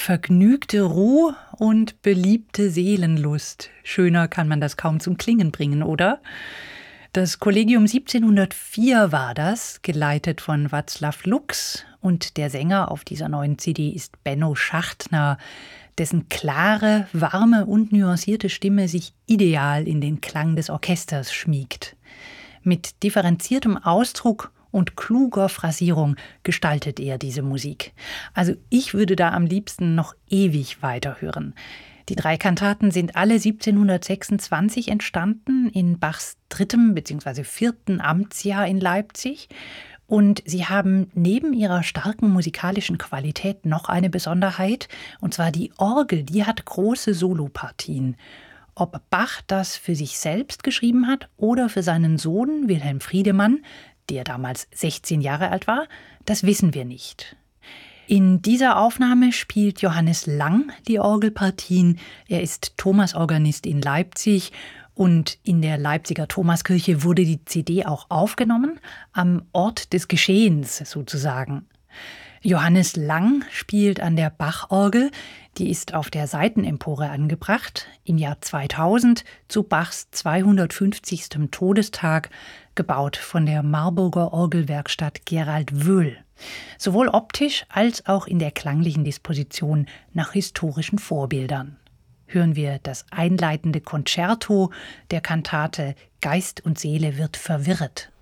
Vergnügte Ruh und beliebte Seelenlust. Schöner kann man das kaum zum Klingen bringen, oder? Das Kollegium 1704 war das, geleitet von Václav Lux. Und der Sänger auf dieser neuen CD ist Benno Schachtner, dessen klare, warme und nuancierte Stimme sich ideal in den Klang des Orchesters schmiegt. Mit differenziertem Ausdruck und kluger Phrasierung gestaltet er diese Musik. Also ich würde da am liebsten noch ewig weiterhören. Die 3 Kantaten sind alle 1726 entstanden, in Bachs 3. bzw. 4. Amtsjahr in Leipzig. Und sie haben neben ihrer starken musikalischen Qualität noch eine Besonderheit, und zwar die Orgel, die hat große Solopartien. Ob Bach das für sich selbst geschrieben hat oder für seinen Sohn Wilhelm Friedemann, der damals 16 Jahre alt war, das wissen wir nicht. In dieser Aufnahme spielt Johannes Lang die Orgelpartien. Er ist Thomasorganist in Leipzig und in der Leipziger Thomaskirche wurde die CD auch aufgenommen, am Ort des Geschehens sozusagen. Johannes Lang spielt an der Bachorgel, die ist auf der Seitenempore angebracht, im Jahr 2000 zu Bachs 250. Todestag, gebaut von der Marburger Orgelwerkstatt Gerald Wöhl. Sowohl optisch als auch in der klanglichen Disposition nach historischen Vorbildern. Hören wir das einleitende Concerto der Kantate Geist und Seele wird verwirret.